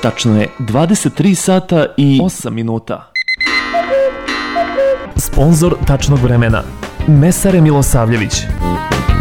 Tačno je 23 sata i 8 minuta. Sponzor tačnog vremena Mesare Milosavljević.